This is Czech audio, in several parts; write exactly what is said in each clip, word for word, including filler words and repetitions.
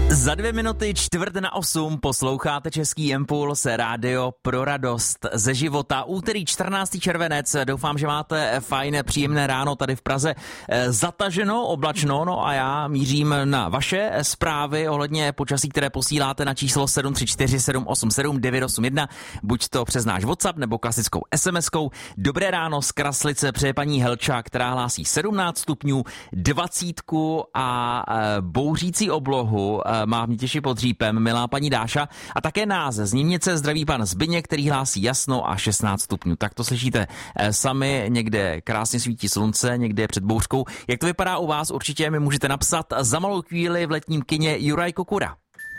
Za dvě minuty čtvrt na osm posloucháte Český impuls, rádio pro radost ze života. Úterý čtrnáctý červenec, doufám, že máte fajn, příjemné ráno tady v Praze. Zataženo, oblačno, no a já mířím na vaše zprávy ohledně počasí, které posíláte na číslo sedm tři čtyři sedm osm sedm devět osm jedna, buď to přes náš WhatsApp nebo klasickou SMSkou. Dobré ráno z Kraslice přeje paní Helča, která hlásí sedmnáct stupňů, dvacítku a bouřící oblohu. Má mě těši pod Řípem, milá paní Dáša. A také nás z Nímnice zdraví pan Zbyněk, který hlásí jasno a šestnáct stupňů. Tak to slyšíte sami, někde krásně svítí slunce, někde před bouřkou. Jak to vypadá u vás, určitě mi můžete napsat za malou chvíli v letním kině Juraj Kukura.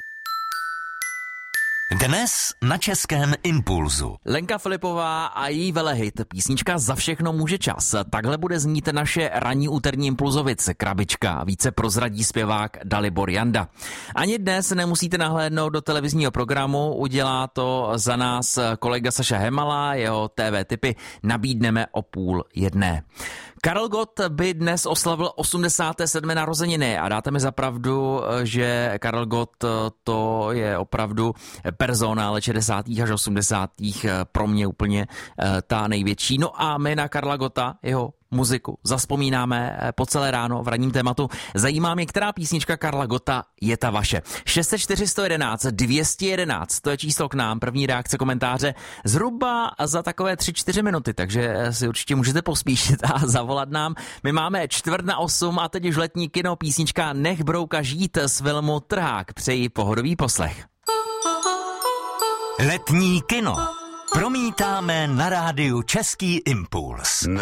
Dnes na Českém impulzu. Lenka Filipová a její velehit, písnička Za všechno může čas. Takhle bude znít naše ranní úterní impulzovice Krabička. Více prozradí zpěvák Dalibor Janda. Ani dnes nemusíte nahlédnout do televizního programu, udělá to za nás kolega Saša Hemala, jeho T V tipy nabídneme o půl jedné. Karel Gott by dnes oslavil osmdesáté sedmé narozeniny a dáte mi za pravdu, že Karel Gott to je opravdu persona let šedesátých až osmdesátých pro mě úplně ta největší. No a my na Karla Gotta, jeho muziku, zazpomínáme po celé ráno v ranním tématu. Zajímá mě, která písnička Karla Gotta je ta vaše. šest set čtyři sto jedenáct dvě stě jedenáct, to je číslo k nám, první reakce, komentáře, zhruba za takové tři čtyři minuty, takže si určitě můžete pospíšit a zavolat nám. My máme čtvrt na osm a teď už letní kino, písnička Nech brouka žít z filmu Trhák. Přeji pohodový poslech. Letní kino promítáme na rádiu Český impuls.